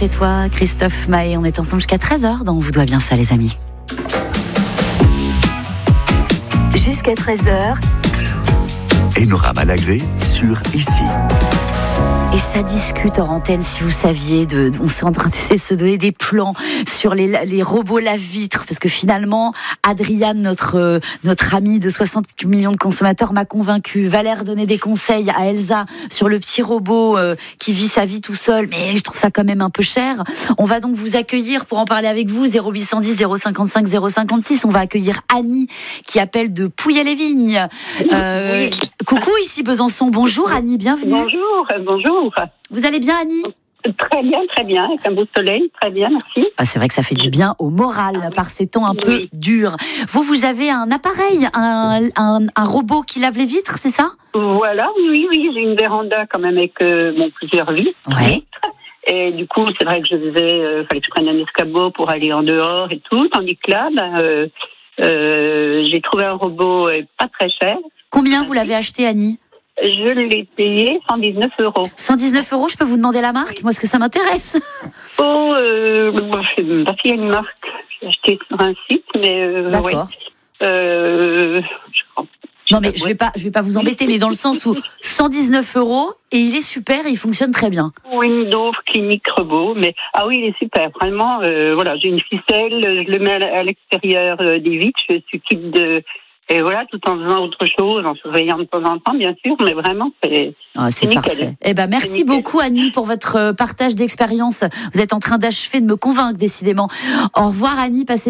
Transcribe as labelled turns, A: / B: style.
A: chez toi, Christophe Mahé. On est ensemble jusqu'à 13h, donc on vous doit bien ça, les amis.
B: Jusqu'à 13h.
C: Enora Malagré sur Ici.
A: Et ça discute hors antenne, si vous saviez, on s'est en train d'essayer de se donner des plans sur les robots lave-vitres, parce que finalement, Adriane, notre amie de 60 millions de consommateurs, m'a convaincue. Valère donnait des conseils à Elsa sur le petit robot qui vit sa vie tout seul, mais je trouve ça quand même un peu cher. On va donc vous accueillir pour en parler avec vous, 0810 055 056. On va accueillir Annie, qui appelle de Pouilly-les-Vignes.
D: Oui.
A: Coucou, ici Besançon. Bonjour Annie, bienvenue.
D: Bonjour.
A: Vous allez bien, Annie ?
D: Très bien, avec un beau soleil, très bien, merci.
A: Ah, c'est vrai que ça fait du bien au moral par ces temps un peu durs. Vous avez un appareil, un robot qui lave les vitres, c'est ça ?
D: Voilà, oui, j'ai une véranda quand même avec plusieurs vitres.
A: Ouais.
D: Et du coup, c'est vrai que fallait que je prenne un escabeau pour aller en dehors et tout, tandis que là, j'ai trouvé un robot pas très cher.
A: Combien vous l'avez acheté, Annie ?
D: Je l'ai payé 119 €.
A: 119 €, je peux vous demander la marque ? Moi, est-ce que ça m'intéresse ?
D: Je sais même pas s'il y a une marque. J'ai acheté sur un site, mais
A: d'accord.
D: Je crois.
A: Non, mais je vais pas vous embêter, mais dans le sens où 119 € et il est super et il fonctionne très bien.
D: Windows Clinique Robot, mais il est super. Vraiment, j'ai une ficelle, je le mets à l'extérieur des vitres, je suis quitte de. Et voilà, tout en faisant autre chose, en surveillant de temps en temps, bien sûr, mais vraiment,
A: c'est parfait. Merci beaucoup, Annie, pour votre partage d'expérience. Vous êtes en train d'achever de me convaincre, décidément. Au revoir, Annie. Passez